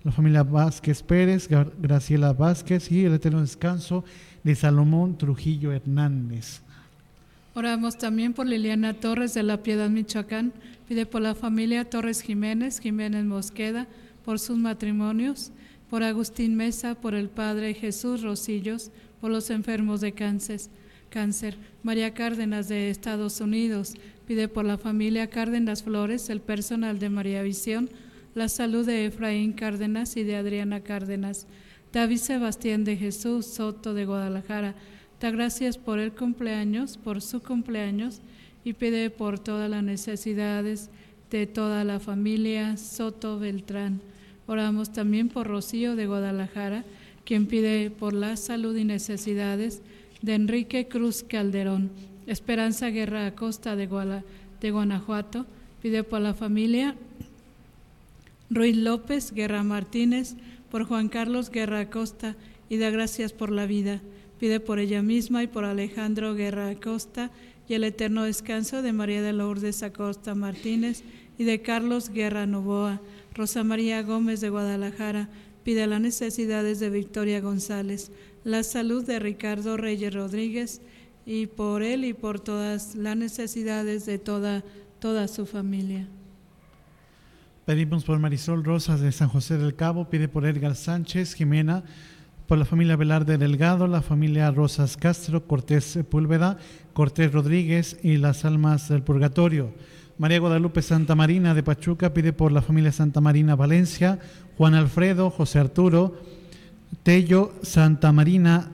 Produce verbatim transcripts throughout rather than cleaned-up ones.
la familia Vázquez Pérez, Graciela Vázquez y el eterno descanso de Salomón Trujillo Hernández. Oramos también por Liliana Torres de La Piedad, Michoacán. Pide por la familia Torres Jiménez, Jiménez Mosqueda, por sus matrimonios, por Agustín Mesa, por el Padre Jesús Rosillos, por los enfermos de cáncer. cáncer. María Cárdenas de Estados Unidos pide por la familia Cárdenas Flores, el personal de María Visión, la salud de Efraín Cárdenas y de Adriana Cárdenas. David Sebastián de Jesús Soto de Guadalajara, da gracias por el cumpleaños, por su cumpleaños, y pide por todas las necesidades de toda la familia Soto Beltrán. Oramos también por Rocío de Guadalajara, quien pide por la salud y necesidades de Enrique Cruz Calderón. Esperanza Guerra Acosta de, Guala, de Guanajuato pide por la familia Ruiz López Guerra Martínez, por Juan Carlos Guerra Acosta, y da gracias por la vida. Pide por ella misma y por Alejandro Guerra Acosta y el eterno descanso de María de Lourdes Acosta Martínez y de Carlos Guerra Novoa. Rosa María Gómez de Guadalajara pide las necesidades de Victoria González, la salud de Ricardo Reyes Rodríguez, y por él y por todas las necesidades de toda, toda su familia. Pedimos por Marisol Rosas de San José del Cabo, pide por Edgar Sánchez Jimena, por la familia Velarde Delgado, la familia Rosas Castro, Cortés Sepúlveda, Cortés Rodríguez y las almas del purgatorio. María Guadalupe Santa Marina de Pachuca pide por la familia Santa Marina Valencia, Juan Alfredo, José Arturo, Tello Santa Marina,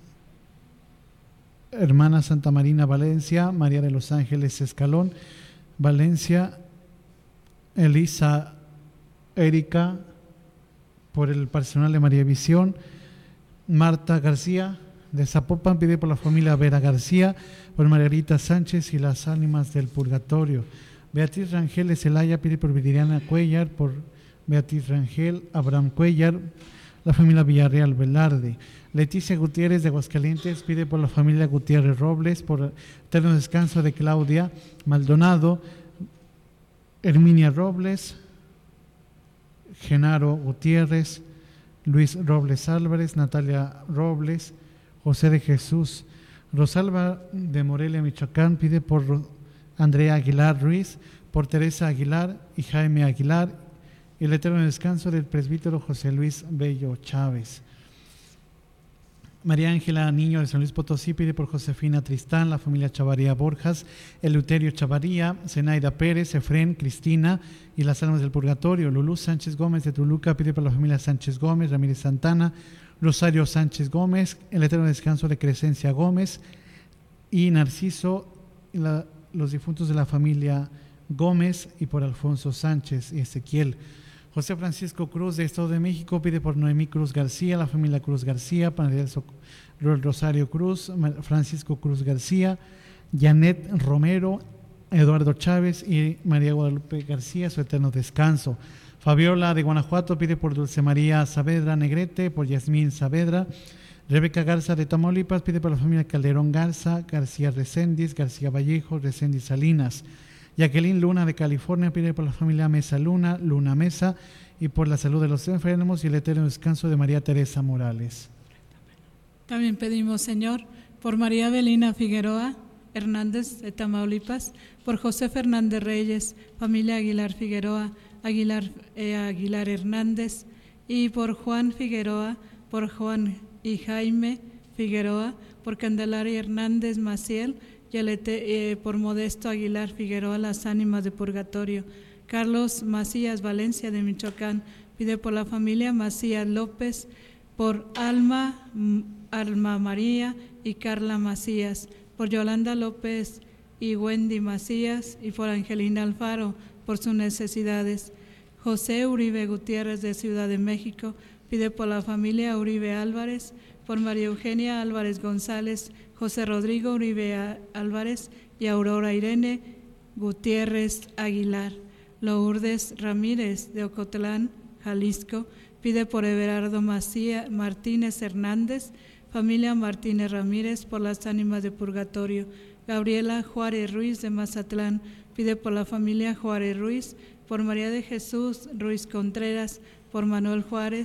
hermana Santa Marina Valencia, María de los Ángeles Escalón Valencia, Elisa Erika, por el personal de María Visión. Marta García de Zapopan pide por la familia Vera García, por Margarita Sánchez y las ánimas del purgatorio. Beatriz Rangel de Celaya pide por Viridiana Cuellar, por Beatriz Rangel, Abraham Cuellar, la familia Villarreal Velarde. Leticia Gutiérrez de Aguascalientes pide por la familia Gutiérrez Robles, por eterno descanso de Claudia Maldonado, Herminia Robles, Genaro Gutiérrez, Luis Robles Álvarez, Natalia Robles, José de Jesús. Rosalba de Morelia, Michoacán pide por Andrea Aguilar Ruiz, por Teresa Aguilar y Jaime Aguilar, y el eterno descanso del presbítero José Luis Bello Chávez. María Ángela Niño de San Luis Potosí pide por Josefina Tristán, la familia Chavarría Borjas, Eleuterio Chavarría, Zenaida Pérez, Efrén, Cristina y las almas del purgatorio. Lulú Sánchez Gómez de Toluca pide por la familia Sánchez Gómez, Ramírez Santana, Rosario Sánchez Gómez, el eterno descanso de Crescencia Gómez y Narciso, y la, los difuntos de la familia Gómez, y por Alfonso Sánchez y Ezequiel. José Francisco Cruz de Estado de México pide por Noemí Cruz García, la familia Cruz García, María del Rosario Cruz, Francisco Cruz García, Janet Romero, Eduardo Chávez y María Guadalupe García, su eterno descanso. Fabiola de Guanajuato pide por Dulce María Saavedra Negrete, por Yasmín Saavedra. Rebeca Garza de Tamaulipas pide por la familia Calderón Garza, García Recendis, García Vallejo, Recendis Salinas. Jacqueline Luna de California pide por la familia Mesa Luna, Luna Mesa, y por la salud de los enfermos y el eterno descanso de María Teresa Morales. También pedimos, Señor, por María Belina Figueroa Hernández de Tamaulipas, por José Fernández Reyes, familia Aguilar Figueroa, Aguilar, eh, Aguilar Hernández, y por Juan Figueroa, por Juan y Jaime Figueroa, por Candelaria Hernández Maciel, y el, eh, por Modesto Aguilar Figueroa, las ánimas de purgatorio. Carlos Macías Valencia de Michoacán pide por la familia Macías López, por Alma, Alma María y Carla Macías, por Yolanda López y Wendy Macías, y por Angelina Alfaro, por sus necesidades. José Uribe Gutiérrez de Ciudad de México pide por la familia Uribe Álvarez, por María Eugenia Álvarez González, José Rodrigo Uribe Álvarez y Aurora Irene Gutiérrez Aguilar. Lourdes Ramírez de Ocotlán, Jalisco, pide por Everardo Macía, Martínez Hernández, familia Martínez Ramírez, por las ánimas de purgatorio. Gabriela Juárez Ruiz de Mazatlán pide por la familia Juárez Ruiz, por María de Jesús Ruiz Contreras, por Manuel Juárez,